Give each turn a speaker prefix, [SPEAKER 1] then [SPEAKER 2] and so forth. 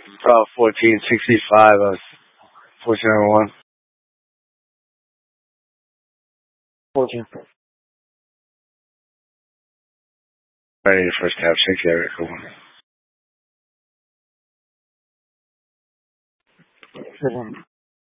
[SPEAKER 1] About 1465. 1401. 14. Ready for step 6 area code.